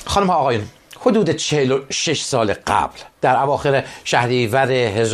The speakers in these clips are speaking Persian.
خانم ها آقایون، حدود 46 سال قبل در اواخر شهریور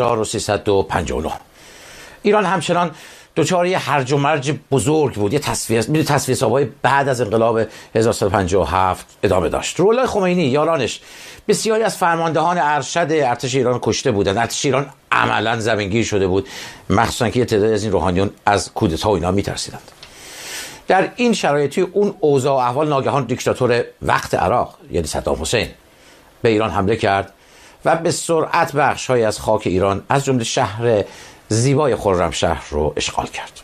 1359 ایران همچنان دچار یه هرج و مرج بزرگ بود. یه تصفیه حساب‌های بعد از انقلاب 1357 ادامه داشت. روح‌الله خمینی یارانش بسیاری از فرماندهان ارشد ارتش ایران کشته بودند. ارتش ایران عملاً زمینگیر شده بود، مخصوصاً که یه تعدادی از این روحانیون از کودتا و اینا میترسیدند. در این شرایطی اون اوضاع و احوال ناگهان دیکتاتور وقت عراق یعنی صدام حسین به ایران حمله کرد و به سرعت بخش‌هایی از خاک ایران از جمله شهر زیبای خرمشهر رو اشغال کرد.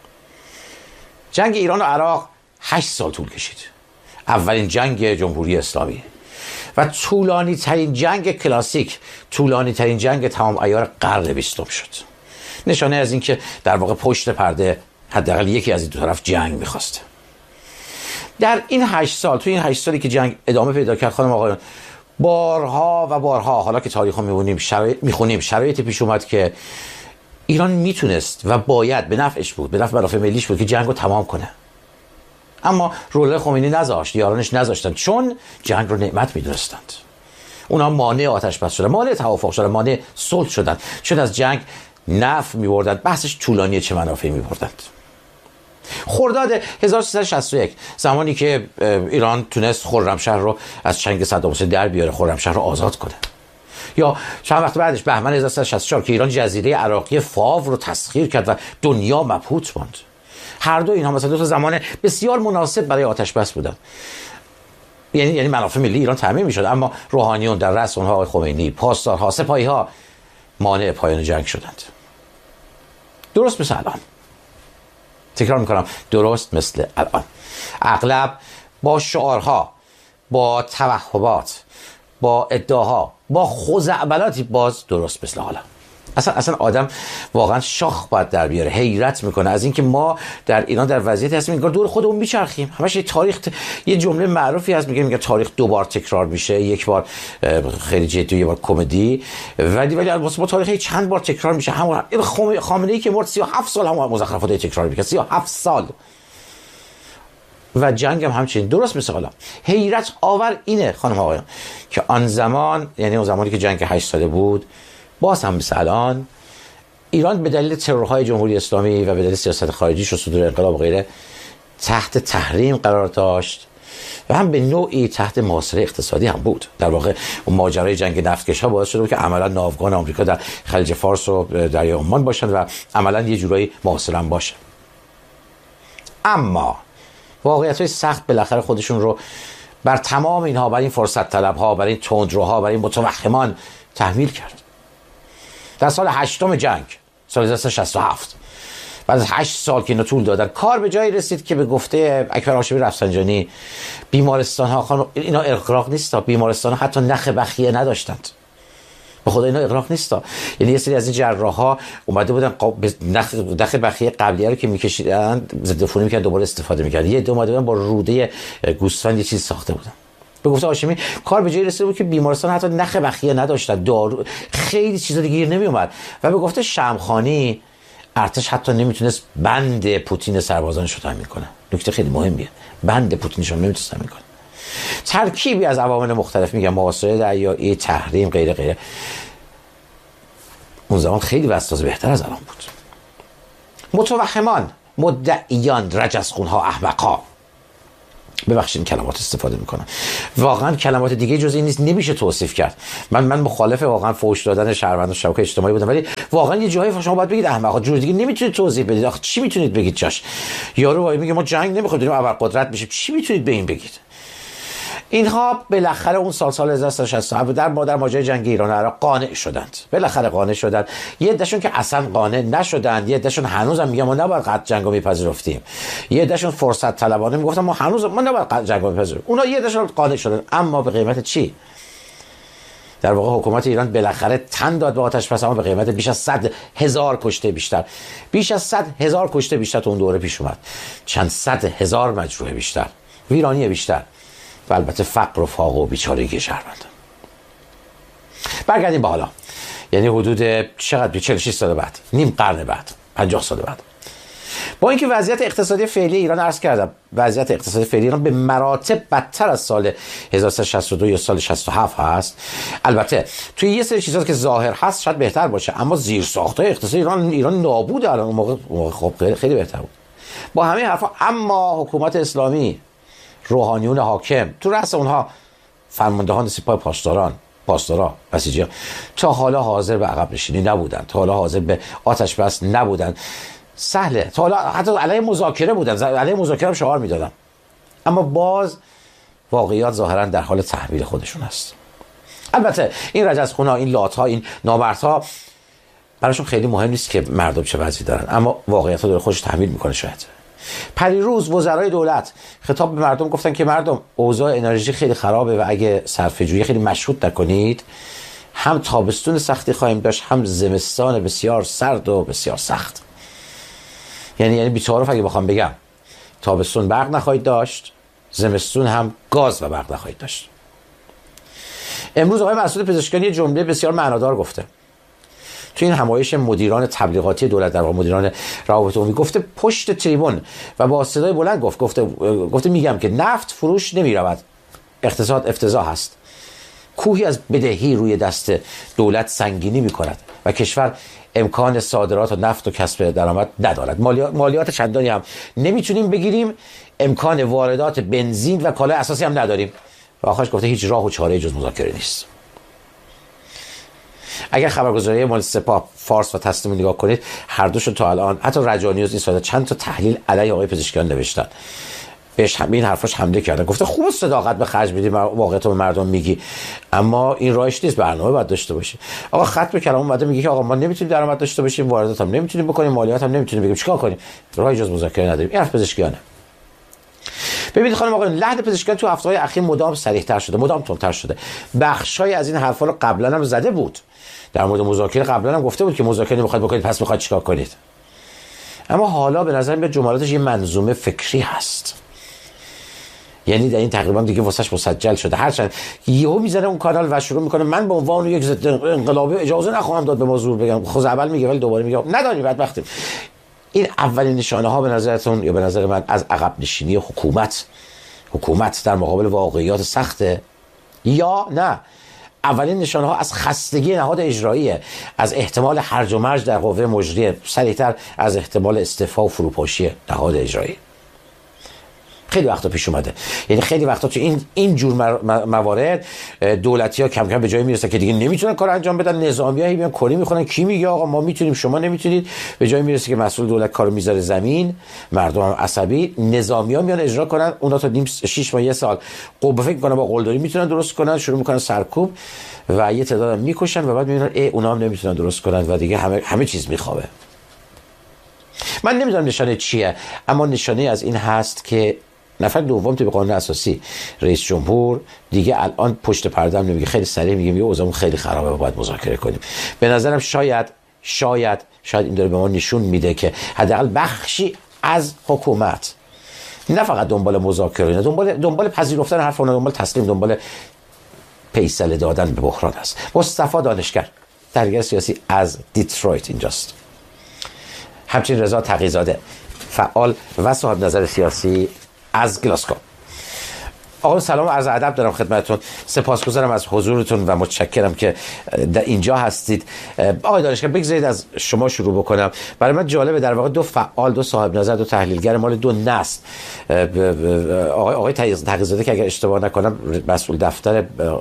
جنگ ایران و عراق 8 سال طول کشید. اولین جنگ جمهوری اسلامی و طولانی ترین جنگ کلاسیک، طولانی ترین جنگ تمام عیار قرن 20 شد. نشانه از این که در واقع پشت پرده حداقل یکی از این دو طرف جنگ می‌خواسته. در این 8 سال، توی این 8 سالی که جنگ ادامه پیدا کرد خانم آقایان، بارها و بارها حالا که تاریخو می‌خونیم شرایطی پیش اومد که ایران میتونست و باید به نفعش بود، به نفع منافع ملیش بود که جنگو تمام کنه. اما روح‌الله خمینی نذاشت، یارانش نذاشتن، چون جنگ رو نعمت میدونستند. اونا مانع آتش بس شدن، مانع توافق شدن، مانع صلح شدن، چون از جنگ نفع میبردند، بحثش طولانیه چه منافعی میبردند. خرداد 1361 زمانی که ایران تونست خرمشهر رو از چنگ صدام حسین در بیاره، خرمشهر رو آزاد کنه، یا چند وقت بعدش بهمن 1364 که ایران جزیره عراقی فاو رو تسخیر کرد و دنیا مبهوت ماند. هر دو اینها مثلا دو تا زمان بسیار مناسب برای آتش بس بودن. یعنی منافع ملی ایران تامین میشد، اما روحانیون در رأس اونها آقای خمینی، پاسدارها، سپاهی‌ها مانع پایان جنگ شدند. درست مثل الان. تکرار میکنم، درست مثل الان. اغلب با شعارها، با توهمات، با ادعاها، با خزعبلاتی باز درست مثل حالا. اصلا آدم واقعا شاخ باید در بیاره، حیرت میکنه از اینکه ما در ایران در وضعیتی هستیم انگار دور خودمون میچرخیم. همش یه تاریخ، یه جمله معروفی هست میگه تاریخ 2 بار تکرار میشه، یک بار خیلی جدی و یک بار کمدی، ولی واسه ما تاریخ چند بار تکرار میشه. همون خامنه‌ای که مرد 37 سال همون مزخرفات تکرار میکنه، 37 سال. و جنگ هم همچنین درست مثل حالا. حیرت آور اینه خانم آقایان که آن زمان، یعنی اون زمانی که جنگ 8 ساله بود، باز هم مثل الان ایران به دلیل ترورهای جمهوری اسلامی و به دلیل سیاست خارجیش و صدور انقلاب و غیره تحت تحریم قرار داشت و هم به نوعی تحت محاصره اقتصادی هم بود. در واقع اون ماجرای جنگ نفتکش‌ها باعث شده بود که عملا ناوگان آمریکا در خلیج فارس و دریای عمان باشن و عملا یه جورایی محاصره هم باشه. اما واقعیت‌های سخت بالاخره خودشون رو بر تمام اینها، بر این فرصت طلب‌ها، بر این تندروها، بر این متوهمان تحمیل کرد. در سال 8م جنگ، سال 1967، بعد از 8 سال که اینا طول دادن، کار به جایی رسید که به گفته اکبر هاشمی رفسنجانی بیمارستان‌ها، اینا اغراق نیستا، بیمارستان‌ها حتی نخ بخیه نداشتند. به خدا اینا اغراق نیستا. یعنی یه سری از این جراح‌ها اومده بودن نخ بخیه قبلیه رو که می‌کشیدن ضد عفونی می‌کردن، دوباره استفاده می‌کردن. یه دو اومده بودن با روده گوسفند یه چیز ساخته بودن. به گفته هاشمی کار به جایی رسیده بود که بیمارستان حتی نخ بخیه نداشتن، دارو، خیلی چیزا دیگه گیر نمی اومد. و به گفته شمخانی ارتش حتی نمیتونست بند پوتین سربازانش رو تامین کنه. نکته خیلی مهمیه، بند پوتینش رو نمیتونست تامین کنه. ترکیبی از عوامل مختلف، میگم محاصره دریایی، تحریم، غیره غیره. اون زمان خیلی وضع بهتر از الان بود. متوهمان، مدعیان، رجزخونها، احمقا، ببخشید کلمات استفاده میکنم، واقعا کلمات دیگه جز این نیست، نمیشه توصیف کرد. من مخالف واقعا فحش دادن شهروندان شبکه اجتماعی بودم، ولی واقعا یه جایی شما باید بگید احمقا، جور دیگه نمیتونید توضیح بدید. آخه چی میتونید بگید جاش؟ یارو میگه ما جنگ نمیخوایم، داریم ابرقدرت میشیم، چی میتونید به این بگید؟ اینها بالاخره اون سال 1367 در ماجرای جنگ ایران و عراق قانع شدند. بالاخره قانع شدند. یه عدهشون که اصلا قانع نشدند، یه عدهشون هنوزم میگن ما نباید قطع جنگو میپذیرفتیم، یه عدهشون فرصت طلبانه میگفتن ما نباید قطع جنگو میپذیریم. اونا یه عدهشون قانع شدن، اما به قیمت چی؟ در واقع حکومت ایران بالاخره تن داد به آتش بس، اما به قیمت بیش از 100,000 کشته بیشتر. بیش از 100,000 کشته بیشتر تو اون دوره پیش اومد. چند 100,000 مجروح بیشتر، ویرانی بیشتر و البته فقر و فاقه و بیچارگی شهروندان. برگردیم به حالا، یعنی حدود چقدر؟ 46 سال بعد، نیم قرن بعد، 50 سال بعد. با اینکه وضعیت اقتصادی فعلی ایران، عرض کردم وضعیت اقتصادی فعلی ایران به مراتب بدتر از سال 1362 یا سال 67 هست. البته توی یه سری چیزا که ظاهر هست شاید بهتر باشه، اما زیر ساختای اقتصادی ایران نابود الان. اون موقع خب خیلی بهتر بود. با همه حرفا اما حکومت اسلامی، روحانیون حاکم، تو رأس اونها فرماندهان سپاه پاسدارا بسیجی‌ها، تا حالا حاضر به عقب نشینی نبودن، تا حالا حاضر به آتش بس نبودن. سهله، تا حالا حتی علیه مذاکره بودن، علیه مذاکره هم شعار میدادن، اما باز واقعیات ظاهرا در حال تحویل خودشون است. البته این رجزخونا، این لات‌ها، این نابردها براشون خیلی مهم نیست که مردم چه وضعی دارن، اما واقعیت رو داره خودش تحمیل میکنه. شاید پریروز وزرای دولت خطاب به مردم گفتن که مردم اوضاع انرژی خیلی خرابه و اگه صرفه‌جویی خیلی مشروط نکنید هم تابستون سختی خواهیم داشت، هم زمستان بسیار سرد و بسیار سخت. یعنی بی‌تعارف اگه بخوام بگم تابستون برق نخواهید داشت، زمستون هم گاز و برق نخواهید داشت. امروز آقای مسئول پزشکیان یه جمله بسیار معنادار گفته تو این همایش مدیران تبلیغاتی دولت، در واقع مدیران روابط عمومی، گفته پشت تریبون و با صدای بلند گفته میگم که نفت فروش نمیرود، اقتصاد افتضاح است، کوهی از بدهی روی دست دولت سنگینی میکند و کشور امکان صادرات و نفت و کسب درآمد ندارد، مالیات چندانی هم نمیتونیم بگیریم، امکان واردات بنزین و کالای اساسی هم نداریم و آخرش گفته هیچ راه و چاره جز مذاکره نیست. اگر خبرگزاری مال سپاه، فارس و تسنیم نگاه کنید، هر دوشون تا الان، حتی رجانیوز این ساعت چند تا تحلیل علیه آقای پزشکیان نوشتن، بهش همین حرفاش حمله کردن، گفته خوب صداقت به خرج میدی، واقعیت رو به مردم میگی، اما این راهش نیست، برنامه باید داشته باشی. آقا خط به کلام اومده میگه که آقا ما نمیتونیم درآمد داشته باشیم، واردات هم نمیتونیم بکنیم، مالیات هم نمیتونیم بگیم، چیکار کنیم؟ راهی جز مذاکره نداریم. این حرف پزشکیانه. ببینید خانم آقایان، لحن پزشکیان تو هفته‌های اخیر مدام صریح‌تر شده، مدام تندتر شده. بخشای از این حرفا رو قبلا هم زده بود. در مورد مذاکره قبلا هم گفته بود که مذاکره نمیخواد بکنید، پس میخواد چیکار کنید. اما حالا به نظر میاد جملاتش یه منظومه فکری هست. یعنی در این تقریبا دیگه واسش مسجل شده. هرچند یهو میزنه اون کانال و شروع میکنه من به عنوان یک ضد انقلابی اجازه نخواهم داد به ما زور بگم. خود اول میگه ولی دوباره میگه نداری، بدبختیم. این اولین نشانه ها به نظرتون یا به نظر من از عقب نشینی حکومت در مقابل واقعیات سخته، یا نه اولین نشانه ها از خستگی نهاد اجراییه، از احتمال هرج و مرج در قوه مجریه، صریح‌تر از احتمال استعفا و فروپاشی نهاد اجرایی؟ خیلی وقتا پیش اومده. یعنی خیلی وقتا تو این جور موارد دولتی‌ها کم کم به جایی میرسن که دیگه نمیتونن کار انجام بدن، نظامی‌ها میان کلی میخونن، کی میگه آقا ما میتونیم شما نمیتونید، به جایی میرسه که مسئول دولت کارو میذاره زمین، مردم هم عصبی، نظامی‌ها میان اجرا کنن، اونا تا 6 ماه 1 سال قوه فکر کنن با قلدری میتونن درست کنن، شروع میکنن سرکوب و یه تعداد میکشن و بعد میبینن اونا هم نمیتونن درست کنن و دیگه همه چیز میخوابه. من نمیدونم نشانه چیه، اما نشانه از این هست که نفر دوم تو قانون اساسی رئیس جمهور دیگه الان پشت پرده هم نمیگه، خیلی سریع میگه اوضاعمون خیلی خرابه و باید مذاکره کنیم. به نظرم شاید این داره به ما نشون میده که حداقل بخشی از حکومت نه فقط دنبال مذاکره، نه دنبال پذیرفتن حرف اون، دنبال تسلیم، دنبال فیصله دادن به بحران است. مصطفی دانشگر درگیر سیاسی از دیترویت اینجاست. همچنین رضا تقی‌زاده فعال و صاحب نظر سیاسی از گلاسکو. آقا سلام و عرض ادب دارم خدمتتون. سپاسگزارم از حضورتون و متشکرم که در اینجا هستید. آقای دانشگر بگذارید از شما شروع بکنم. برای من جالبه در واقع دو فعال، دو صاحب نظر، دو تحلیلگر مال دو نسل، آقای تقی‌زاده که اگر اشتباه نکنم مسئول دفتر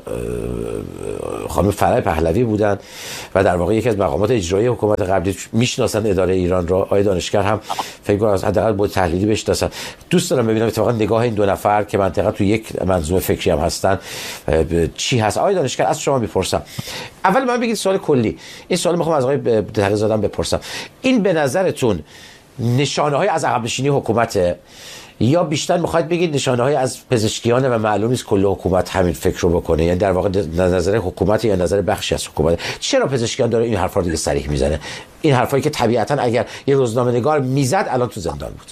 خانم فرح پهلوی بودن و در واقع یکی از مقامات اجرایی حکومت قبلی، میشناسن اداره ایران را. آقای دانشگر هم فکر کنم حداقل با تحلیلی بشناسن. دوست دارم ببینم اتفاقا نگاه این دو نفر که منطقه تو یک منظومه فکری هم هستن چی هست. آقای دانشگر از شما میپرسم، اول من بگید سوال کلی، این سوال میخوام از آقای تقی‌زاده بپرسم، این به نظرتون نشانه های از عقب نشینی حکومته یا بیشتر میخواید بگید نشانه های از پزشکیانه و معلوم نیست کل حکومت همین فکر رو بکنه؟ یعنی در واقع نظر حکومت یا نظر بخشی از حکومت؟ چرا پزشکیان داره این حرفا رو دیگه صریح میزنه؟ این حرفایی که طبیعتا اگر یه روزنامه‌نگار میزد الان تو زندان بود.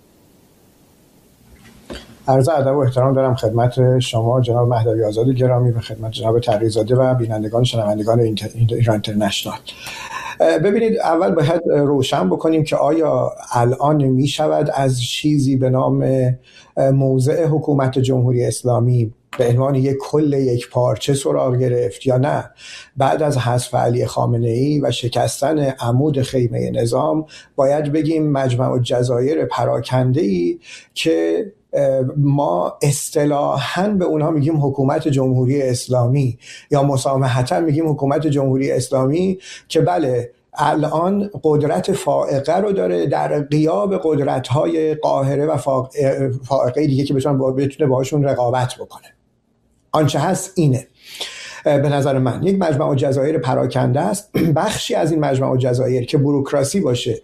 عرض ادب و احترام دارم خدمت شما جناب مهدوی آزاد گرامی و خدمت جناب تقی‌زاده و بینندگان شنوندگان ایران اینترنشنال. ببینید، اول باید روشن بکنیم که آیا الان می شود از چیزی به نام موضع حکومت جمهوری اسلامی به عنوان یک کل یک پارچه سراغ گرفت یا نه. بعد از حذف علی خامنه ای و شکستن عمود خیمه نظام باید بگیم مجمع الجزایر پراکنده‌ای که ما اصطلاحاً به اونها میگیم حکومت جمهوری اسلامی یا مسامحتاً میگیم حکومت جمهوری اسلامی، که بله الان قدرت فائقه رو داره در غیاب قدرت‌های قاهره و فائقه دیگه که بتونه باهاشون رقابت بکنه. آنچه هست اینه، به نظر من یک مجمع الجزایر پراکنده است. بخشی از این مجمع الجزایر که بوروکراسی باشه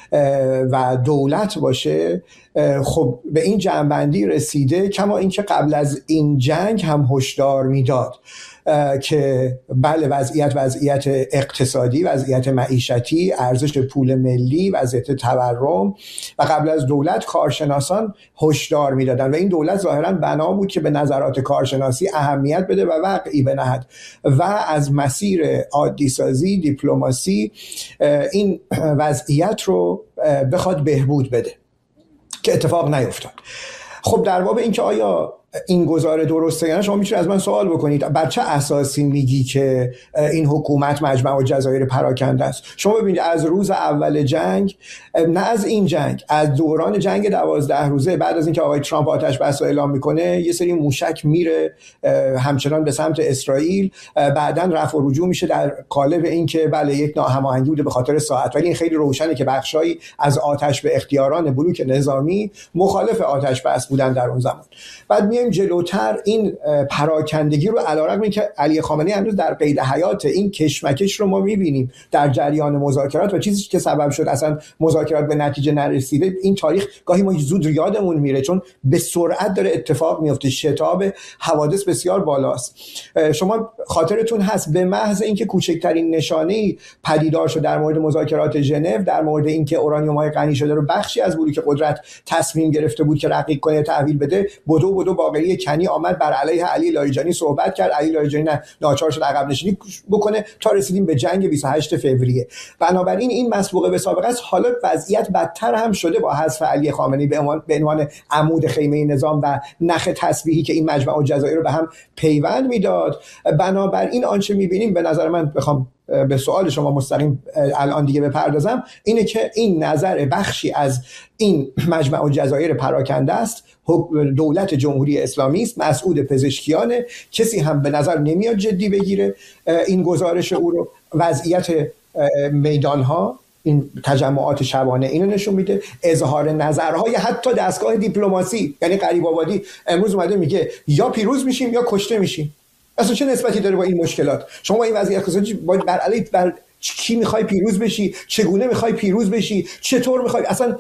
و دولت باشه، خب به این جنبندی رسیده، کما اینکه قبل از این جنگ هم هشدار میداد که بله وضعیت اقتصادی، وضعیت معیشتی، ارزش پول ملی، وضعیت تورم، و قبل از دولت کارشناسان هشدار میدادن و این دولت ظاهرا بنا بود که به نظرات کارشناسی اهمیت بده و وقعی بنهد و از مسیر عادی سازی، دیپلماسی این وضعیت رو بخواد بهبود بده، که اتفاق نیفتاد. خب در باب این که آیا این گزاره درسته یا نه، شما میتونید از من سوال بکنید بر چه اساسی میگی که این حکومت مجمع الجزایر پراکنده است؟ شما ببینید از روز اول جنگ، نه از این جنگ، از دوران جنگ 12 روزه، بعد از اینکه آقای ترامپ آتش بس اعلام میکنه، یه سری موشک میره همچنان به سمت اسرائیل، بعدن رفع و رجوع میشه در قالب این که بله یک ناهماهنگی بوده به خاطر ساعت، ولی این خیلی روشنه که بخشایی از آتش به اختیاران بلوک نظامی مخالف آتش بس بودن در اون زمان. بعد جلوتر این پراکندگی رو علیرغم اینکه علی خامنه‌ای هنوز در قید حیات، این کشمکش رو ما می‌بینیم در جریان مذاکرات و چیزی که سبب شد اصلا مذاکرات به نتیجه نرسیده. این تاریخ گاهی ما زود یادمون میره چون به سرعت داره اتفاق میفته، شتاب حوادث بسیار بالاست. شما خاطرتون هست به محض اینکه کوچکترین نشانه‌ای پدیدار شد در مورد مذاکرات ژنو، در مورد اینکه اورانیوم‌های غنی شده رو بخشی از بلوک قدرت تصمیم گرفته بود که رقیق کنه، تحویل بده، بدو باقری کنی آمد بر علیه علی لاریجانی صحبت کرد. علی لاریجانی ناچار شد عقب نشینی بکنه تا رسیدیم به جنگ 28 فوریه. بنابراین این مسبوقه به سابقه است. حالا وضعیت بدتر هم شده با حذف علی خامنه‌ای به عنوان عمود خیمه نظام و نخ تسبیحی که این مجمع الجزایر رو به هم پیوند میداد. بنابراین آنچه می‌بینیم، به نظر من، بخوام به سوال شما مستقیم الان دیگه بپردازم، اینه که این نظر بخشی از این مجمع الجزایر پراکنده است. دولت جمهوری اسلامی است، مسعود پزشکیان، کسی هم به نظر نمیاد جدی بگیره این گزارش او رو. وضعیت میدانها، این تجمعات شبانه اینو نشون میده، اظهار نظرهای حتی دستگاه دیپلماسی، یعنی غریب آبادی امروز اومده میگه یا پیروز میشیم یا کشته میشیم. اصلا چه نسبتی داره با این مشکلات؟ شما با این وضعیت اقتصادی بر کی میخوای پیروز بشی؟ چگونه میخوای پیروز بشی؟ چطور میخوای؟ اصلا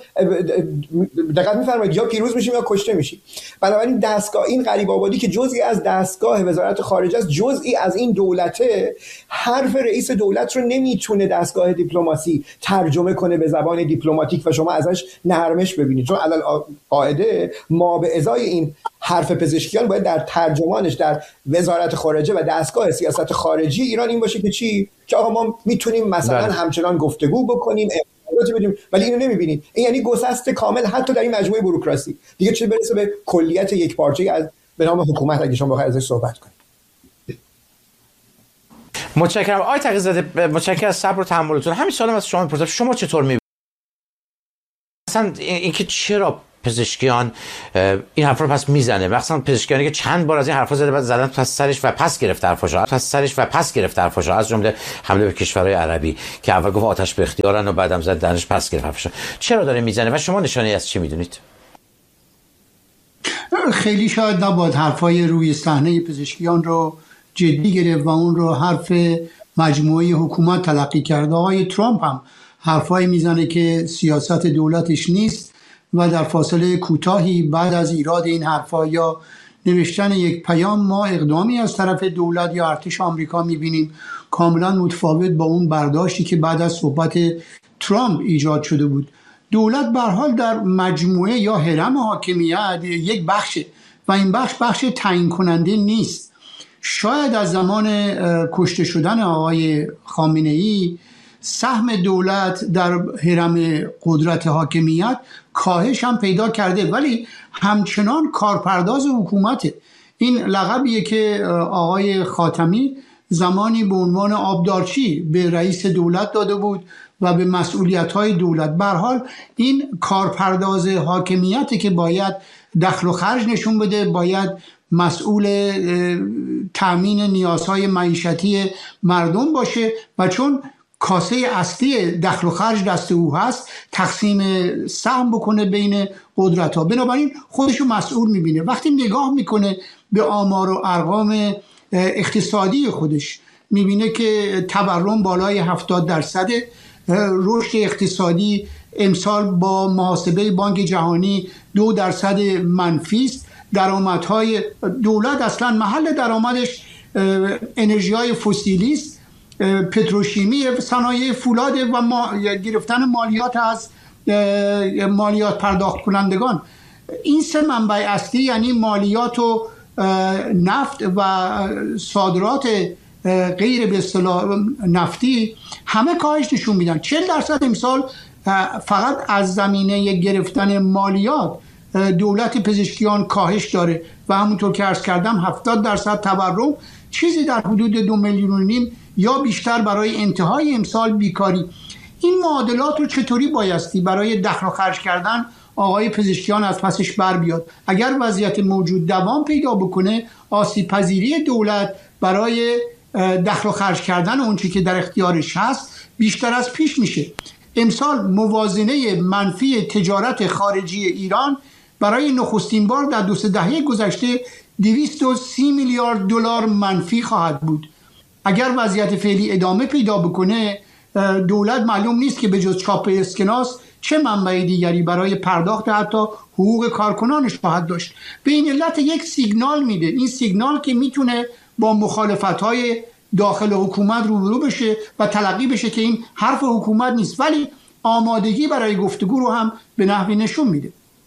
دقت میفرمایید، یا پیروز میشیم یا کشته میشیم. بنابراین دستگاه این غریب آبادی که جزئی از دستگاه وزارت خارجه است، جزئی از این دولته، حرف رئیس دولت رو نمیتونه دستگاه دیپلماسی ترجمه کنه به زبان دیپلماتیک و شما ازش نرمش ببینید. چون علل قاعده ما به ازای این حرف پزشکیان باید در ترجمانش در وزارت خارجه و دستگاه سیاست خارجی ایران این باشه که چی؟ که آقا ما میتونیم مثلا همچنان گفتگو بکنیم، اطلاعاتی بدیم، ولی اینو نمیبینید. این یعنی گسست کامل حتی در این مجموعه بوروکراسی. دیگه چه برسه به کلیت یک پارچه‌ای از به نام حکومت، اگه شما بخواید ازش صحبت کنید. متشکرم آقای تقی‌زاده، متشکرم از صبر و تحملتون. همین سوالم از شما می‌پرسم، شما چطور می‌بینید مثلا اینکه چرا پزشکیان این حرفا رو پس میزنه؟ مثلا پزشکیانی که چند بار از این حرفا زده، بعد زدن پس سرش و پس گرفت حرفاشو، از جمله حمله به کشورهای عربی که اول گفت آتش به اختیارن و بعدم زد دانش پس گرفت حرفاشو. چرا داره میزنه و شما نشانه از چی میدونید؟ خیلی شاید نباید حرفای روی صحنه پزشکیان رو جدی گرفت و اون رو حرف مجموعه حکومت تلقی کرد. آقای ترامپ هم حرفای میزنه که سیاست دولتش نیست و در فاصله کوتاهی بعد از ایراد این حرفا یا نوشتن یک پیام ما اقدامی از طرف دولت یا ارتش آمریکا میبینیم کاملا متفاوت با اون برداشتی که بعد از صحبت ترامپ ایجاد شده بود. دولت به هر حال در مجموعه یا هرم حاکمیت یک بخشه و این بخش تعیین کننده نیست. شاید از زمان کشته شدن آقای خامنه‌ای سهم دولت در هرم قدرت حاکمیت کاهش هم پیدا کرده، ولی همچنان کارپرداز حکومته. این لقبیه که آقای خاتمی زمانی به عنوان آبدارچی به رئیس دولت داده بود و به مسئولیت‌های دولت. به هر حال این کارپرداز حاکمیتی که باید دخل و خرج نشون بده، باید مسئول تامین نیازهای معیشتی مردم باشه و چون کاسه اصلی دخل و خرج دست او هست، تقسیم سهم بکنه بین قدرت‌ها. بنابراین خودشو مسئول میبینه. وقتی نگاه میکنه به آمار و ارقام اقتصادی خودش، میبینه که تورم بالای 70%، رشد اقتصادی امسال با محاسبه بانک جهانی 2% منفی است. درآمدهای دولت اصلا محل درآمدش انرژی‌های فسیلی است، پتروشیمی، صنایع فولاد و گرفتن مالیات از مالیات پرداخت کنندگان. این سه منبع اصلی، یعنی مالیات و نفت و صادرات غیر به اصطلاح نفتی، همه کاهش نشون میدن. 40% امسال فقط از زمینه گرفتن مالیات دولت پزشکیان کاهش داره و همونطور که عرض کردم 70% تورم، چیزی در حدود 2.5 میلیون یا بیشتر برای انتهای امسال بیکاری. این معادلات رو چطوری بایستی برای دخل و خرج کردن آقای پزشکیان از پسش بر بیاد؟ اگر وضعیت موجود دوام پیدا بکنه، آسیب پذیری دولت برای دخل و خرج کردن اون چی که در اختیارش هست بیشتر از پیش میشه. امسال موازنه منفی تجارت خارجی ایران برای نخستین بار در 2 دهه گذشته 230 میلیارد دلار منفی خواهد بود. اگر وضعیت فعلی ادامه پیدا بکنه، دولت معلوم نیست که به جز چاپ اسکناس چه منبع دیگری برای پرداخت حتی حقوق کارکنانش خواهد داشت. به این علت یک سیگنال میده. این سیگنال که میتونه با مخالفت‌های داخل حکومت روبرو بشه و تلقی بشه که این حرف حکومت نیست، ولی آمادگی برای گفتگو رو هم به نحوی نشون میده.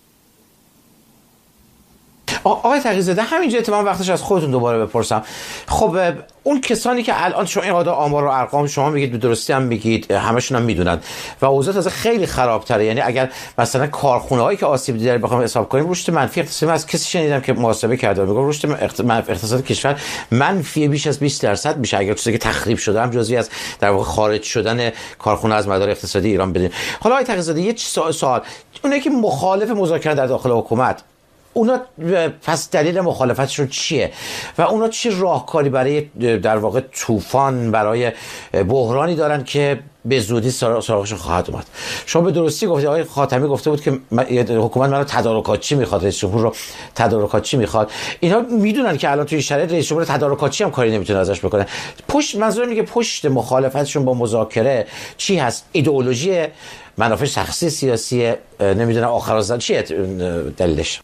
آقای تقی‌زاده، همینجا اتفاقا وقتش از خودتون دوباره بپرسم. خب اون کسانی که الان شما اینقدر آمار و ارقام شما میگید، به درستی هم میگید، همشون هم میدونن و اوضاع تازه خیلی خرابتره. یعنی اگر مثلا کارخونه‌هایی که آسیب دیده بخوام حساب کنیم، رشد منفی اقتصادی از کسی شنیدم که محاسبه کرده میگه رشد اقتصاد کشور منفی بیش از 20% میشه اگر چیزی که تخریب شده هم جزئی از در واقع خارج شدن کارخونه از مدار اقتصادی ایران بدین. حالا آقای تقی‌زاده یه سوال، اونایی که مخالف مذاکره در داخل حکومت، اونا پس دلیل مخالفتشون چیه و اونا چه راهکاری برای در واقع طوفان، برای بحرانی دارن که به زودی سراغشون خواهد اومد؟ شما به درستی گفتید، آقای خاتمی گفته بود که حکومت منو تدارکاتچی میخواد، رئیس جمهور رو تدارکاتچی میخواد. اینا میدونن که الان توی شرایط رئیس جمهور تدارکاتچی هم کاری نمیتونه ازش بکنه. منظورم میگه پشت مخالفتشون با مذاکره چی هست؟ ایدئولوژی، منافع شخصی، سیاسی، نمیدونم آخرازن چیه دلیلش؟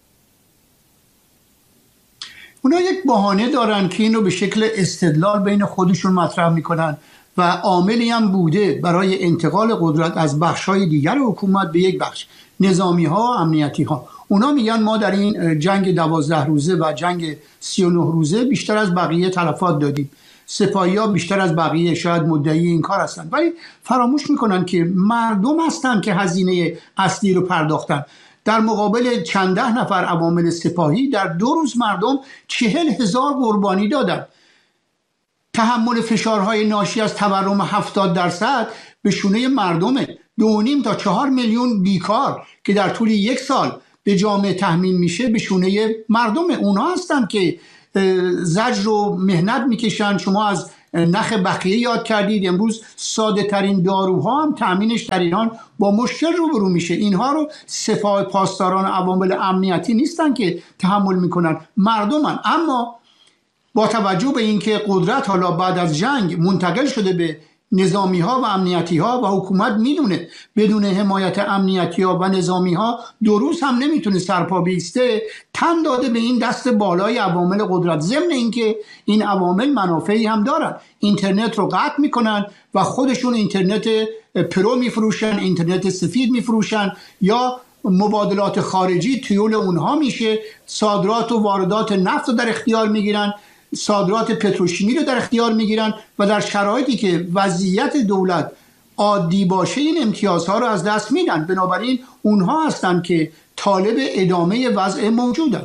اونا یک بهانه دارن که اینو به شکل استدلال بین خودشون مطرح میکنن و عاملی هم بوده برای انتقال قدرت از بخش‌های دیگر حکومت به یک بخش، نظامی ها و امنیتی ها. اونا میگن ما در این جنگ 12 روزه و جنگ 39 روزه بیشتر از بقیه تلفات دادیم، سپاهی ها بیشتر از بقیه شاید مدعی این کار هستن، ولی فراموش میکنن که مردم هستن که هزینه اصلی رو پرداختن. در مقابل چند ده نفر عوامل سپاهی در 2 روز مردم 40,000 قربانی دادن. تحمل فشارهای ناشی از تورم 70% به شونه مردمه. 2.5 تا 4 میلیون بیکار که در طول 1 سال به جامعه تحمیل میشه به شونه مردمه. اونا هستن که زجر و مهنت میکشن. شما از نخ بخیه یاد کردید. امروز ساده ترین داروها هم تأمینش در ایران با مشکل روبرو میشه. اینها رو سپاه پاسداران عوامل امنیتی نیستن که تحمل میکنن، مردمن. اما با توجه به اینکه قدرت حالا بعد از جنگ منتقل شده به نظامی ها و امنیتی ها و حکومت میدونه بدون حمایت امنیتی ها و نظامی ها 2 روز هم نمیتونه سرپا بیسته، تن داده به این دست بالای عوامل قدرت. ضمن اینکه این عوامل منافعی هم دارن. اینترنت رو قطع میکنن و خودشون اینترنت پرو میفروشن، اینترنت سفید میفروشن، یا مبادلات خارجی تیول اونها میشه. صادرات و واردات نفت رو در اختیار میگیرن، صادرات پتروشیمی رو در اختیار میگیرن و در شرایطی که وضعیت دولت عادی باشه این امتیازها رو از دست میدن. بنابراین اونها هستن که طالب ادامه وضع موجودن.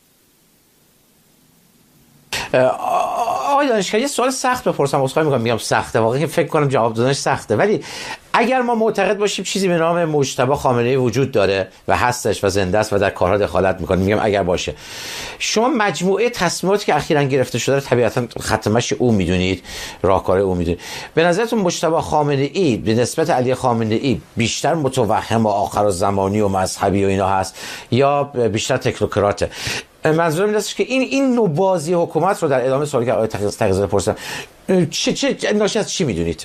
آقای دانشگر، یه سوال سخت بپرسم، عذرخواهی میکنم میگم سخته، واقعا فکر کنم جواب دادنش سخته، ولی اگر ما معتقد باشیم چیزی به نام مجتبی خامنه‌ای وجود داره و هستش و زنده است و در کارها دخالت میکنه، میگم اگر باشه، شما مجموعه تصمیماتی که اخیراً گرفته شده رو طبیعتاً خط مشی او میدونید، راهکار او میدونید، به نظرتون مجتبی خامنه‌ای به نسبت علی خامنه‌ای بیشتر متوهم و آخرالزمانی و مذهبی و اینا هست یا بیشتر تکنوکراته؟ منظورم این است که این نوع بازی حکومت رو در ادامه سوالی که آقای تقی‌زاده پرسیدم چه ناشی از چی میدونید؟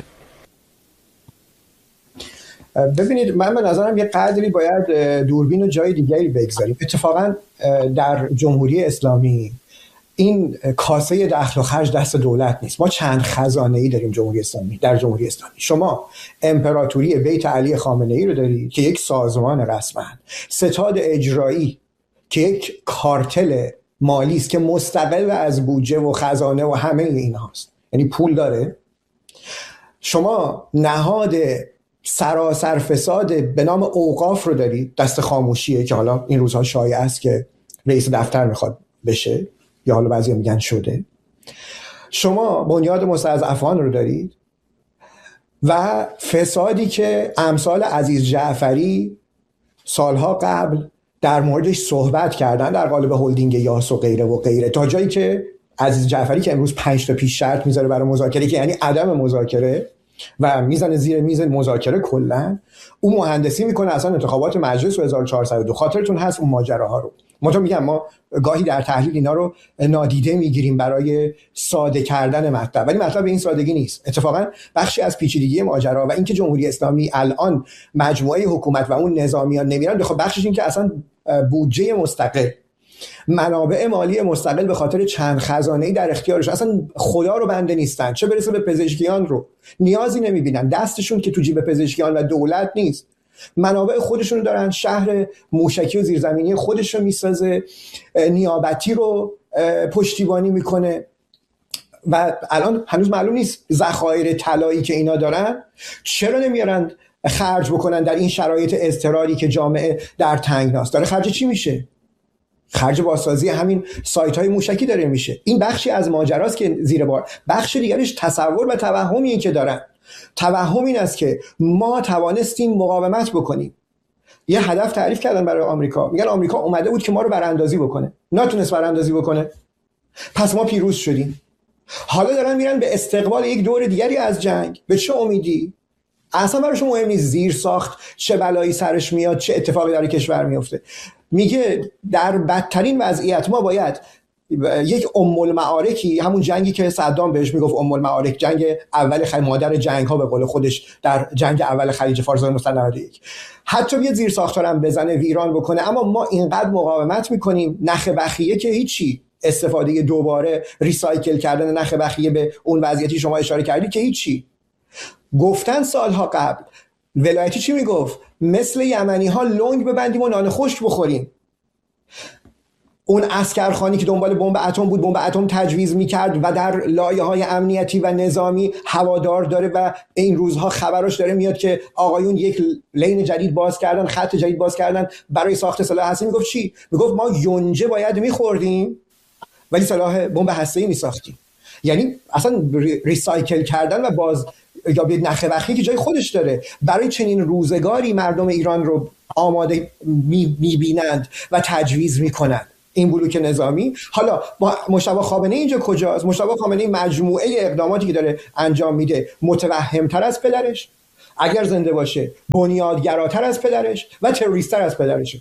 ببینید، من به نظرم یه قدری باید دوربین و جای دیگری بگذاریم. اتفاقا در جمهوری اسلامی این کاسه دخل و خرج دست دولت نیست. ما چند خزانه‌ای داریم جمهوری اسلامی. در جمهوری اسلامی شما امپراتوری بیت علی خامنه‌ای رو دارید که یک سازمان رسما، ستاد اجرایی که یک کارتل مالی است که مستقل از بودجه و خزانه و همه این هاست، یعنی پول داره. شما نهاد سراسر فساد به نام اوقاف رو دارید، دست خاموشیه که حالا این روزها شایع است که رئیس دفتر میخواد بشه یا حالا بعضی میگن شده. شما بنیاد مستضعفان رو دارید و فسادی که امثال عزیز جعفری سالها قبل در موردش صحبت کردن در قالب هلدینگ یاس و غیره و غیره، تا جایی که عزیز جعفری که امروز 5 تا پیش شرط میذاره برای مذاکره که یعنی عدم مذاکره و میزنه زیر میز مذاکره، کلا اون مهندسی میکنه اصلا انتخابات مجلس و 1402. خاطرتون هست اون ماجراها رو. ما گاهی در تحلیل اینا رو نادیده میگیریم برای ساده کردن مطلب، ولی مطلب به این سادگی نیست. اتفاقا بخشی از پیچیدگی ماجرا و اینکه جمهوری اسلامی الان مجموعه حکومت و اون نظامیان نمیرن، خب بخشش این که اصلا بودجه مستقل، منابع مالی مستقل به خاطر چند خزانه‌ای در اختیارش، اصلا خدا رو بنده نیستن، چه برسه به پزشکیان رو نیازی نمیبینن، دستشون که تو جیب پزشکیان و دولت نیست، منابع خودشون دارن، شهر موشکی و زیرزمینی خودش رو میسازه، نیابتی رو پشتیبانی میکنه و الان هنوز معلوم نیست ذخایر طلایی که اینا دارن چرا نمیارن خرج بکنن در این شرایط اضطراری که جامعه در تنگناست. داره خرج چی میشه؟ خرج بازسازی همین سایت های موشکی داره میشه. این بخشی از ماجراست که زیر بار. بخش دیگرش تصور و توهمیه که دارن. توهم این است که ما توانستیم مقاومت بکنیم. یه هدف تعریف کردن برای آمریکا، میگن آمریکا اومده بود که ما رو براندازی بکنه، نتونست براندازی بکنه، پس ما پیروز شدیم. حالا دارن میرن به استقبال یک دور دیگری از جنگ. به چه امیدی؟ اصلا براشون مهم نیست زیر ساخت چه بلایی سرش میاد، چه اتفاقی در کشور میفته. میگه در بدترین وضعیت ما باید یک ام المعارکی، همون جنگی که صدام بهش میگفت ام المعارک، جنگ اول مادر جنگ ها به قول خودش در جنگ اول خلیج فارس سال 1991، حتی بیاد زیر ساختارم بزنه، ویران بکنه، اما ما اینقدر مقاومت میکنیم. نخ بخیه که هیچی، استفاده دوباره، ریسایکل کردن نخ بخیه به اون وضعیتی شما اشاره کردید که هیچی. گفتن سالها قبل ولایتی چی میگفت؟ مثل یمنی ها لنگ ببندیم و نان خشک بخوریم. اون عسکرخانی که دنبال بمب اتم بود، بمب اتم تجویز میکرد و در لایه‌های امنیتی و نظامی هوادار داره و این روزها خبراش داره میاد که آقایون یک لین جدید باز کردن، خط جدید باز کردن برای ساخت سلاح هسته‌ای. میگفت چی؟ میگفت ما یونجه باید میخوردیم ولی سلاح بمب هسته‌ای میساختیم. یعنی اصلا ریسایکل کردن و باز یا به نخ بخی که جای خودش داره. برای چنین روزگاری مردم ایران رو آماده میبینند و تجویز میکنند این بلوک نظامی. حالا مجتبی خامنه‌ای اینجا کجاست؟ مجتبی خامنه‌ای مجموعه اقداماتی که داره انجام میده متوهم‌تر از پدرش، اگر زنده باشه بنیادگراتر از پدرش و تروریست‌تر از پدرشه.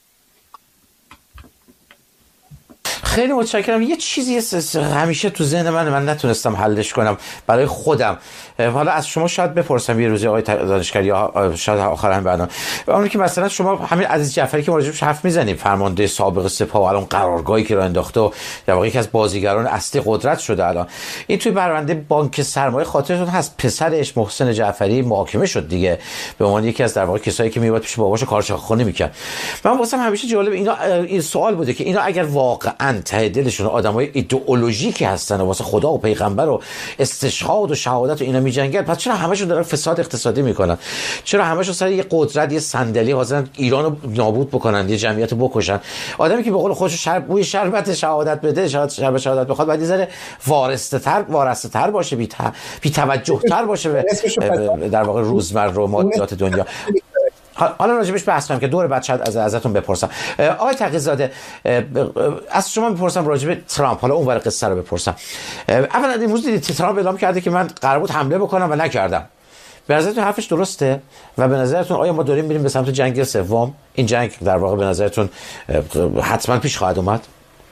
خیلی متشکرم. یه چیزی همیشه تو ذهن من نتونستم حلش کنم برای خودم، حالا از شما شاید بپرسم یه روزی آقای دانشگر یا شاید آخر هم برنامه، اون که مثلا شما همین عزیز جعفری که راجعش حرف میزنیم، فرمانده سابق سپاه و الان قرارگاهی که راه انداخته و در واقع یکی از بازیگران اصلی قدرت شده الان، این توی پرونده بانک سرمایه خاطرتون هست پسرش محسن جعفری محاکمه شد دیگه به عنوان یکی از در واقع کسایی که میواد پیش باباشو کارچخونی میکرد. من واسم همیشه جالب این سوال بوده که اینا اگر واقعا ته دلشون آدمای ایدئولوژیکی هستن و واسه خدا و پیغمبر و استشهاد و شهادت و اینا میجنگن، پس چرا همشون دارن فساد اقتصادی میکنن؟ چرا همشون سر یه قدرت، یه صندلی حاضرن ایرانو نابود بکنن، یه جمعیت بکشن؟ آدمی که به قول خودش بوی شربت شهادت بده، شهادت بخواد، بعد یه ذره وارسته‌تر باشه، بی توجه‌تر باشه به در واقع روزمره و مادیات دنیا. حالا راجبش بحث کنم که دور بعد شاید ازتون بپرسم. آقای تقی‌زاده، از شما بپرسم راجب ترامپ، حالا اون ور قصه رو بپرسم. اولا امروز دیدید ترامپ اعلام کرده که من قرار بود حمله بکنم و نکردم. به نظرتون حرفش درسته؟ و به نظرتون آیا ما داریم میریم به سمت جنگ سوم؟ این جنگ در واقع به نظرتون حتما پیش خواهد اومد؟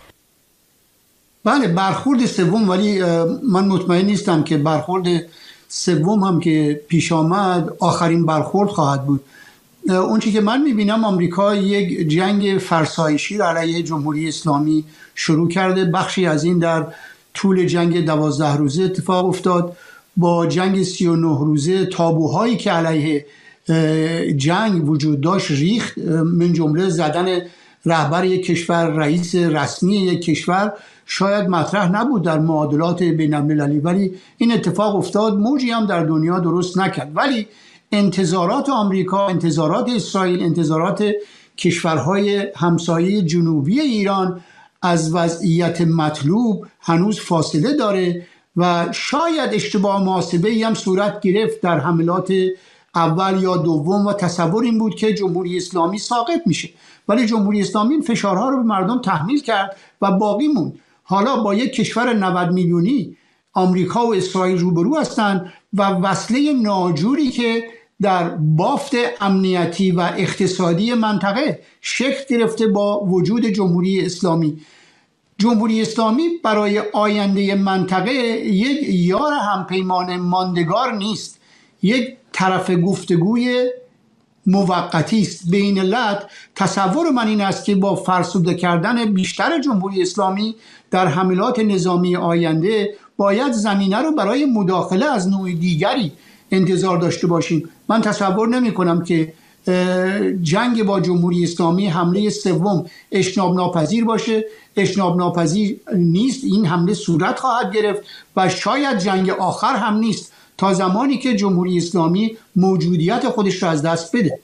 بله، برخورد سوم، ولی من مطمئن نیستم که برخورد سوم هم که پیش آمد آخرین برخورد خواهد بود. اون چیزی که من میبینم آمریکا یک جنگ فرسایشی را علیه جمهوری اسلامی شروع کرده. بخشی از این در طول جنگ 12 روزه اتفاق افتاد. با جنگ 39 روزه تابوهایی که علیه جنگ وجود داشت ریخت، من جمله زدن رهبر یک کشور، رئیس رسمی یک کشور شاید مطرح نبود در معادلات بین المللی، ولی این اتفاق افتاد. موجی هم در دنیا درست نکرد. ولی انتظارات آمریکا، انتظارات اسرائیل، انتظارات کشورهای همسایه جنوبی ایران از وضعیت مطلوب هنوز فاصله داره و شاید اشتباه محاسبه‌ای هم صورت گرفت در حملات اول یا دوم و تصور این بود که جمهوری اسلامی ساقط میشه، ولی جمهوری اسلامی فشارها رو به مردم تحمیل کرد و باقی موند. حالا با یک کشور 90 میلیونی آمریکا و اسرائیل روبرو هستند و وصله ناجوری که در بافت امنیتی و اقتصادی منطقه شکل گرفته با وجود جمهوری اسلامی. جمهوری اسلامی برای آینده منطقه یک یار همپیمان ماندگار نیست، یک طرف گفتگوی موقتی است. بین علت تصور من این است که با فرسوده کردن بیشتر جمهوری اسلامی در حملات نظامی آینده باید زمینه رو برای مداخله از نوع دیگری انتظار داشته باشیم. من تصور نمی کنم که جنگ با جمهوری اسلامی حمله سوم اجتناب ناپذیر باشه. اجتناب ناپذیر نیست، این حمله صورت خواهد گرفت و شاید جنگ آخر هم نیست تا زمانی که جمهوری اسلامی موجودیت خودش را از دست بده.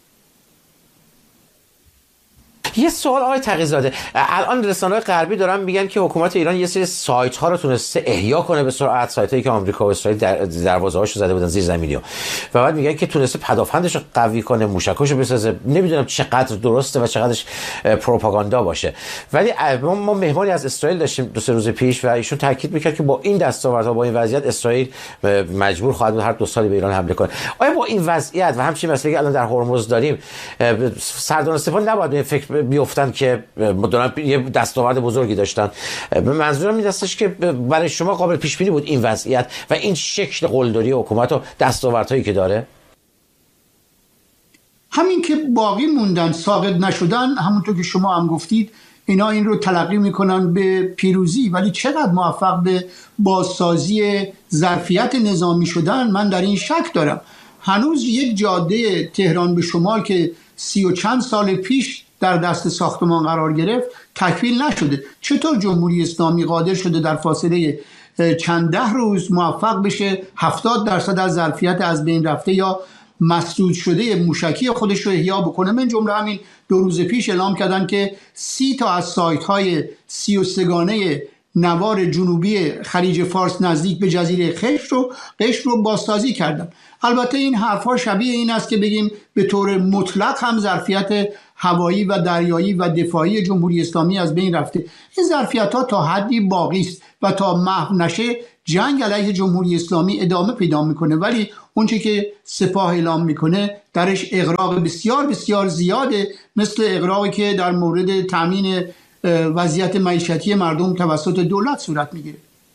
یه سوال آقای تقی‌زاده، الان رسانه‌های غربی دارن میگن که حکومت ایران یه سری سایت ها رو تونسته احیا کنه به سرعت، سایت هایی که آمریکا و اسرائیل دروازه‌هاشو زده بودن زیر زمینیو، و بعد میگن که تونسته پدافندش رو قوی کنه، موشکاشو بسازه. نمیدونم چقدر درسته و چقدرش پروپاگاندا باشه، ولی ما مهمانی از اسرائیل داشتیم 2-3 روز پیش و ایشون تاکید میکرد که با این دستاوردها، با این وضعیت، اسرائیل مجبور خواهد بود هر 2 سال به ایران حمله کنه. آیا با این وضعیت و همچین مسئله که الان در هرمز داریم، سردار سپاه نباید به فکر بیفتن که دارن یه دستاورد بزرگی داشتن؟ منظورم این هستش که برای شما قابل پیش بینی بود این وضعیت و این شکل قلدری حکومت و دستاوردهایی که داره؟ همین که باقی موندن، ساقط نشدن، همونطور که شما هم گفتید، اینا این رو تلقی میکنن به پیروزی، ولی چقدر موفق به بازسازی ظرفیت نظامی شدن، من در این شک دارم. هنوز یک جاده تهران به شمال که 30 و چند سال پیش در دست ساختمان قرار گرفت تکمیل نشده. چطور جمهوری اسلامی قادر شده در فاصله چند 10 روز موفق بشه 70% از ظرفیت از بین رفته یا مسدود شده موشکی خودش رو احیا بکنه؟ من جمله همین 2 روز پیش اعلام کردن که 30 تا از سایت های 33 گانه نوار جنوبی خلیج فارس نزدیک به جزیره قشم رو بازسازی کردن. البته این حرفا شبیه این است که بگیم به طور مطلق هم ظرفیت هوایی و دریایی و دفاعی جمهوری اسلامی از بین رفته. این ظرفیت ها تا حدی باقی است و تا محو نشه جنگ علیه جمهوری اسلامی ادامه پیدا میکنه، ولی اونچه که سپاه اعلام میکنه درش اغراق بسیار بسیار زیاده، مثل اغراقی که در مورد تامین وضعیت معیشتی مردم توسط دولت صورت میگیره.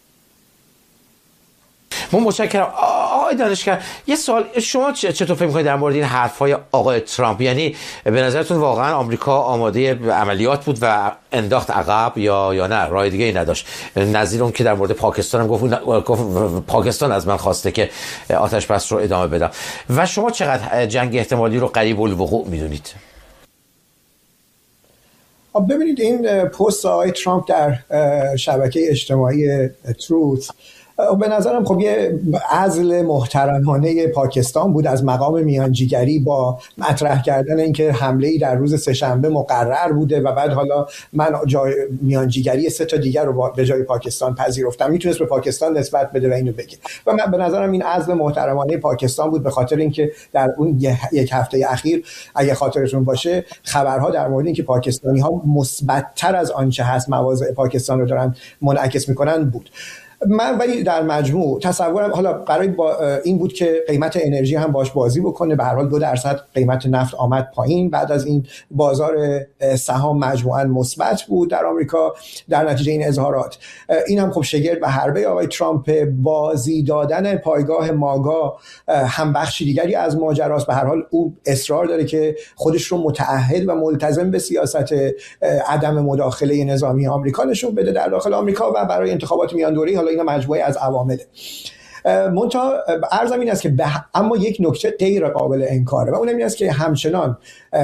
متشکرم. آقای دانشگر، یه سوال، شما چطور فکر می‌کنید در مورد این حرف‌های آقای ترامپ؟ یعنی به نظرتون واقعا آمریکا آماده عملیات بود و انداخت عقب یا نه، راه دیگه ای نداشت؟ نظیر اون که در مورد پاکستان هم گفت پاکستان از من خواسته که آتش بس رو ادامه بدم. و شما چقدر جنگ احتمالی رو قریب الوقوع می‌دونید؟ ببینید این پست آقای ترامپ در شبکه اجتماعی تروث به نظرم خب یه عزل محترمانه پاکستان بود از مقام میانجیگری با مطرح کردن اینکه حمله‌ای در روز سه‌شنبه مقرر بوده و بعد حالا من جای میانجیگری 3 تا دیگر رو به جای پاکستان پذیرفتم. میتونست به پاکستان نسبت بده و اینو بگه و من به نظرم این عزل محترمانه پاکستان بود، به خاطر اینکه در اون یک هفته اخیر اگه خاطرتون باشه خبرها در مورد اینکه پاکستانی‌ها مثبت‌تر از آنچه هست مواضع پاکستان رو دارن منعکس می‌کنن بود. من ولی در مجموع تصورم حالا برای این بود که قیمت انرژی هم باش بازی بکنه. به هر حال 2% قیمت نفت آمد پایین، بعد از این بازار سهام مجموعاً مثبت بود در آمریکا در نتیجه این اظهارات. این هم خب شگرد و حربه آقای ترامپ، بازی دادن پایگاه ماگا هم بخشی دیگری از ماجراست. به هر حال او اصرار داره که خودش رو متعهد و ملتزم به سیاست عدم مداخله نظامی آمریکا نشون بده در داخل آمریکا و برای انتخابات میان دوره‌ای حالا اینا مجموعه از عوامله. منتها عرضم این است که اما یک نکته غیر قابل انکاره و اون این است که همچنان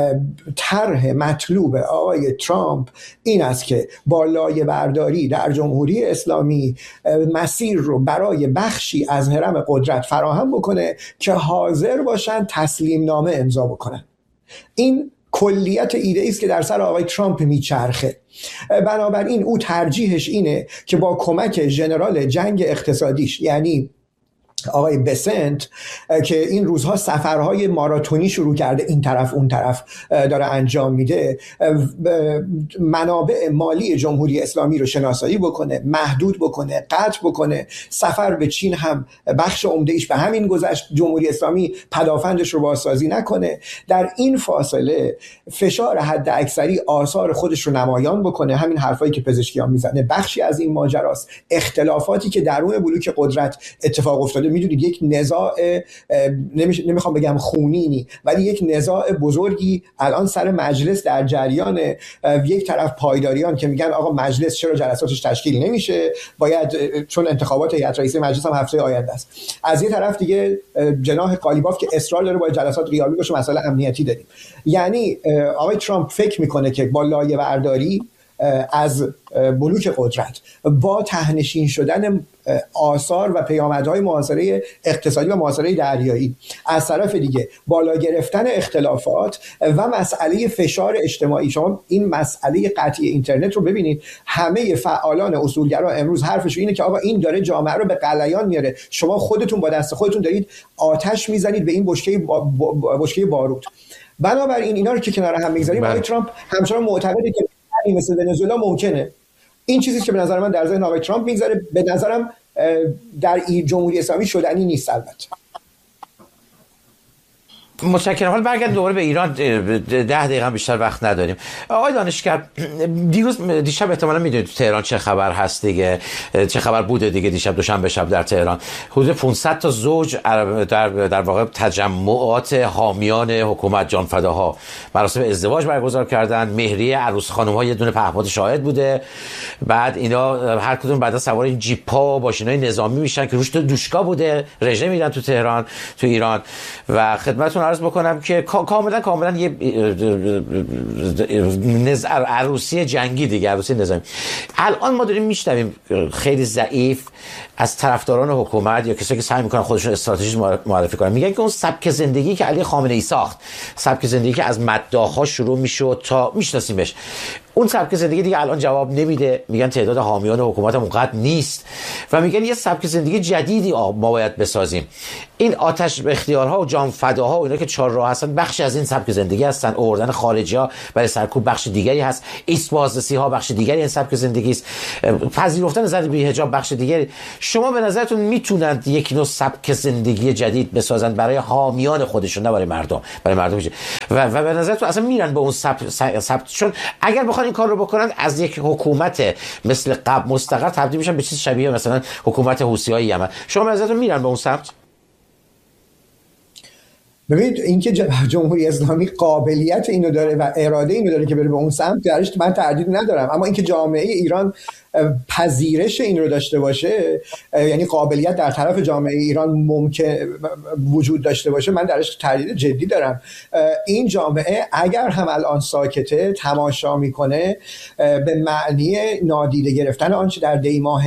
طرح مطلوب آقای ترامپ این است که با لایه برداری در جمهوری اسلامی مسیر رو برای بخشی از هرم قدرت فراهم بکنه که حاضر باشن تسلیم نامه امضا بکنن. این کلیت ایده است که در سر آقای ترامپ میچرخه. بنابراین او ترجیحش اینه که با کمک ژنرال جنگ اقتصادیش یعنی آقای بسنت که این روزها سفرهای ماراتونی شروع کرده این طرف اون طرف داره انجام میده، منابع مالی جمهوری اسلامی رو شناسایی بکنه، محدود بکنه، قطع بکنه. سفر به چین هم بخش عمده ایش به همین گذشت، جمهوری اسلامی پدافندش رو بازسازی نکنه. در این فاصله فشار حد اکثری آثار خودش رو نمایان بکنه. همین حرفایی که پزشکیان میزنه بخشی از این ماجراست. اختلافاتی که درون بلوک قدرت اتفاق افتاده، میدونید یک نزاع نمیخوام بگم خونینی ولی یک نزاع بزرگی الان سر مجلس در جریانه. یک طرف پایداریان که میگن آقا مجلس چرا جلساتش تشکیل نمیشه، باید چون انتخابات هیئت رئیسه مجلس هم هفته آینده است. از یه طرف دیگه جناح قالیباف که اصرار داره باید جلسات غیابی باشه، مسئله امنیتی داریم. یعنی آقای ترامپ فکر میکنه که با لایه برداری از بلوک قدرت با تهنشین شدن آثار و پیامدهای محاصره اقتصادی و محاصره دریایی، از طرف دیگه بالا گرفتن اختلافات و مسئله فشار اجتماعی. شما این مسئله قطعی اینترنت رو ببینید، همه فعالان اصولگرا امروز حرفشون اینه که آقا این داره جامعه رو به غلیان میاره، شما خودتون با دست خودتون دارید آتش میزنید به این بشکه بارود. بنابراین اینا رو که کنار هم میگذاریم، آقای ترامپ همچنان معتقده که مثل ونزوئلا ممکنه. این چیزی که به نظر من در ذهن آقای ترامپ میگذاره، به نظرم در جمهوری اسلامی شدنی نیست. البته متشکرم. حالا برگردیم دوباره به ایران، 10 دقیقه بیشتر وقت نداریم. آقای دانشگر، دیشب احتمالاً میدونید تو تهران چه خبر هست دیگه، چه خبر بوده دیگه. دیشب دوشنبه شب در تهران حدود 500 تا زوج در واقع تجمعات حامیان حکومت جانفداها مراسم ازدواج برگزار کردن. مهریه عروس خانم‌ها یه دونه پهپاد شاهد بوده. بعد اینا هر کدوم بعدا سوار این جیپ‌ها و ماشین‌های نظامی میشن که روش دوشکا بوده، رژه میدن تو تهران تو ایران. و خدمتتون عرض بکنم که کاملا یه عروسی جنگی دیگه، عروسی نظامی. الان ما داریم میشنویم خیلی ضعیف از طرفداران حکومت یا کسایی که سعی میکنن خودشون استراتژی معرفی کنن، میگن که اون سبک زندگی که علی خامنه‌ای ساخت، سبک زندگی که از مداح‌ها شروع میشد تا میشناسیمش، اون سبک زندگی دیگه الان جواب نمیده. میگن تعداد حامیان حکومت هم اونقدر نیست و میگن یه سبک زندگی جدیدی ما باید بسازیم. این آتش اختیارها و جانفداها و اینا که 4 راه هستن بخشی از این سبک زندگی هستن. آوردن خارجی‌ها برای سرکوب بخش دیگری هست، ایست بازرسی‌ها بخش دیگری این سبک زندگی است، پذیرفتن زن بی حجاب بخش دیگری. شما به نظرتون میتونند یک نوع سبک زندگی جدید بسازن برای حامیان خودشون، نه برای مردم، برای مردم و به نظرتون اصلا میرن به اون سبک؟ چون اگر بخوان این کار رو بکنن از یک حکومت مثل قبل مستقر تبدیل میشن به چیز شبیه مثلا حکومت حوثی‌های یمن. شما به نظرتون میرن به اون سمت؟ ببینید اینکه جمهوری اسلامی قابلیت اینو داره و اراده اینو داره که بره به اون سمت، درش من تردید ندارم. اما اینکه جامعه ایران پذیرش این رو داشته باشه، یعنی قابلیت در طرف جامعه ایران ممکن وجود داشته باشه، من درش تردید جدی دارم. این جامعه اگر هم الان ساکته تماشا میکنه به معنی نادیده گرفتن آنچه در دی ماه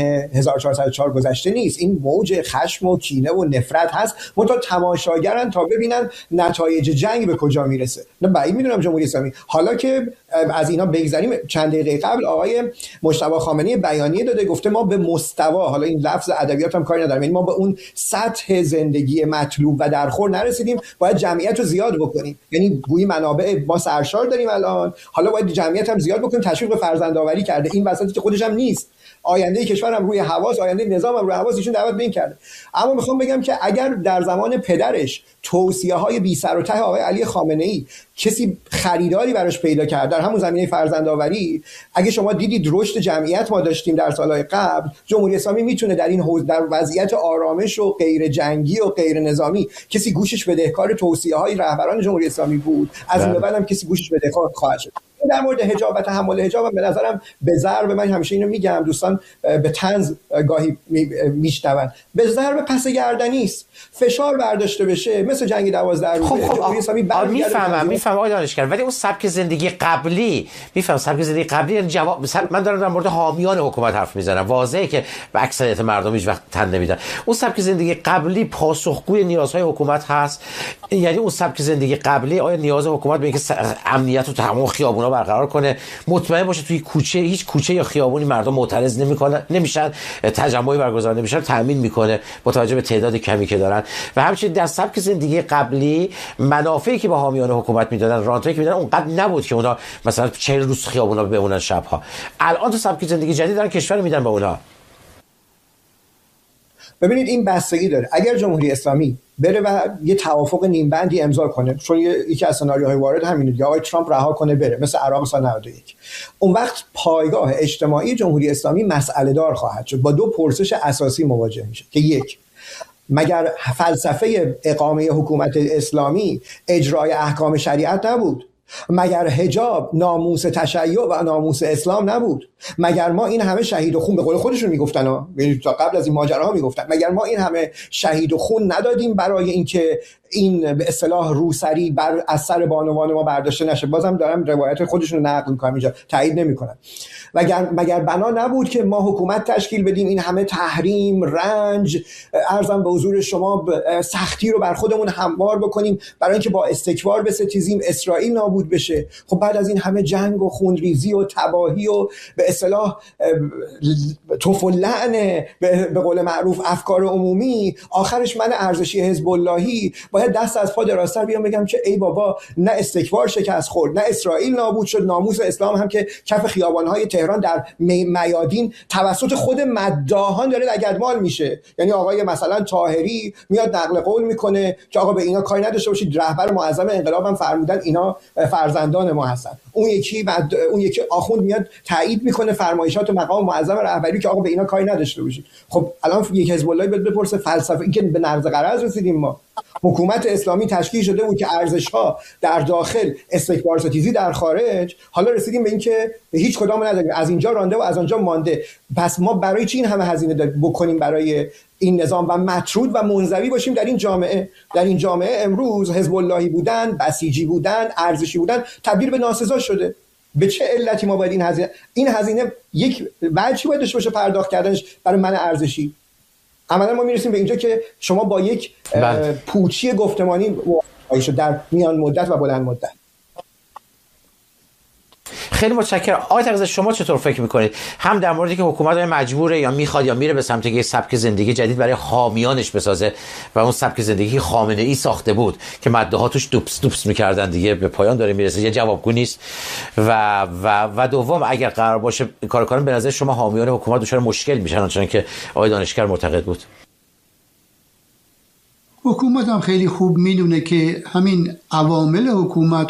1404 گذشته نیست. این موج خشم و کینه و نفرت هست، منتها تماشاگرن تا ببینن نتایج جنگ به کجا میرسه. نه بعید میدونم جمهوری اسلامی، حالا که از اینا بگذریم، چند دقیقه قبل آقای مجتبی خامنه‌ای بیانیه داده، گفته ما به مستوی، حالا این لفظ ادبیات هم کاری ندارم، یعنی ما به اون سطح زندگی مطلوب و درخور نرسیدیم، باید جمعیت رو زیاد بکنیم. یعنی گویی منابع ما سرشار داریم الان، حالا باید جمعیت هم زیاد بکنیم. تشویق به فرزندآوری کرده، این وسطی که خودش هم نیست، آینده کشور هم روی حواس، آینده نظام هم روی حواس، ایشون دعوت به این کرده. اما میخوام بگم که اگر در زمان پدرش توصیه‌های بی سر و ته آقای علی خامنه‌ای کسی خریداری براش پیدا کرد در همون زمینه فرزندآوری، اگه شما دیدید رشد جمعیت ما داشتیم در سالهای قبل، جمهوری اسلامی میتونه در این حوزه، در وضعیت آرامش و غیر جنگی و غیر نظامی، کسی گوشش بدهکار توصیه‌های رهبران جمهوری اسلامی بود، از این به بعد هم کسی گوشش بدهکار خواهد شد. در مورد حجاب و تحمل حجاب به نظرم به ضرب، من همیشه اینو میگم، دوستان به طنز گاهی میشنون، به ضرب پس گردنی است. فشار برداشته بشه مثل جنگ 12 روزه، جمهوری اسلامی میفهمم آقای دانشگر، ولی اون سبک زندگی قبلی، میفهم سبک زندگی قبلی، یعنی جواب، من دارم در مورد حامیان حکومت حرف میزنم، واضحه که به اکثریت مردم هیچ وقت تن نمیدن. اون سبک زندگی قبلی پاسخگوی نیازهای حکومت هست؟ یعنی اون سبک زندگی قبلی آیا نیاز حکومت به اینکه امنیت و تمام خیابونا برقرار کنه، مطمئن باشه توی کوچه، هیچ کوچه یا خیابونی مردم معترض نمیشن، تجمعی برگزار نمیشن، تامین میکنه با توجه به تعداد کمی که دارن؟ و همچنین در سبک زندگی قبلی منافعی که با حامیان حکومت میدادن، رانتایی که میدادن، اونقدر نبود که اونا مثلا 40 روز خیابونا بمونن شبها. الان تو سبک زندگی جدید دارن کشور میدن به اونا. ببینید این بستگی داره. اگر جمهوری اسلامی بره و یه توافق نیم بندی امضا کنه، چون یکی از سناریوهای وارد همینه دیگه، آقای ترامپ رها کنه بره، مثل عراق سال 91، اون وقت پایگاه اجتماعی جمهوری اسلامی مسئله دار خواهد شد، با دو پرسش اساسی مواجه میشه که یک، مگر فلسفه اقامه حکومت اسلامی اجرای احکام شریعت نبود؟ مگر حجاب ناموس تشیع و ناموس اسلام نبود؟ مگر ما این همه شهید و خون، به قول خودشون میگفتن تا قبل از این ماجراها میگفتن، مگر ما این همه شهید و خون ندادیم برای اینکه این به اصطلاح روسری از سر بانوان ما برداشته نشه؟ بازم دارم روایت خودشون رو نقل میکنم، اینجا تایید نمیکنم. مگر بنا نبود که ما حکومت تشکیل بدیم، این همه تحریم، رنج، عرضم به حضور شما، سختی رو بر خودمون هموار بکنیم برای اینکه با استکبار بستیزیم، اسرائیل نابود بشه؟ خب بعد از این همه جنگ و خونریزی و تباهی و به اصطلاح توف و لعن، به قول معروف افکار عمومی، آخرش من ارزشی حزب اللهی باید دست از پا درازتر بیام بگم که ای بابا، نه استکبار شکست خورد، نه اسرائیل نابود شد، ناموس اسلام هم که کف خیابان‌های تهران در میادین توسط خود مداحان داره لگدمال میشه. یعنی آقای مثلا طاهری میاد نقل قول میکنه که آقا به اینا کاری نداشته باشید، رهبر معظم انقلاب هم فرمودن اینا فرزندان ما هستن. اون یکی آخوند میاد تایید میکنه فرمایشات مقام معظم رهبری که آقا به اینا کاری نداشته باشید. خب الان یک حزب الله بیاد بپرسه فلسفه، این که به نقض قرض رسیدیم ما. حکومت اسلامی تشکیل شده بود که ارزش‌ها در داخل، استکبار ستیزی در خارج، حالا رسیدیم به این که هیچ کدام نداریم، از اینجا رانده و از آنجا مانده. پس ما برای چی این همه هزینه بکنیم برای این نظام و مطرود و منزوی باشیم در این جامعه؟ در این جامعه امروز حزب اللهی بودن، بسیجی بودن، ارزشی بودن تبدیل به ناسزا شده. به چه علتی ما باید این هزینه یک وجهی باید داشته باشه پرداخت کردنش برای من ارزشی؟ عملا ما میرسیم به اینجا که شما با یک پوچی گفتمانی شد در میان مدت و بلند مدت. خیلی متشکرم. آقای تقی‌زاده، شما چطور فکر میکنید؟ هم در موردی که حکومت مجبوره یا میخواد یا میره به سمت یک سبک زندگی جدید برای حامیانش بسازه و اون سبک زندگی خامنه ای ساخته بود که مده‌ها توش دوپس میکردن دیگه به پایان داره میرسه، یه جوابگو نیست. و دوم، اگر قرار باشه کار کنن، به نظر شما حامیان حکومت دچار مشکل میشن، چون که آقای دانشگر معتقد بود؟ حکومت هم خیلی خوب میدونه که همین عوامل حکومت،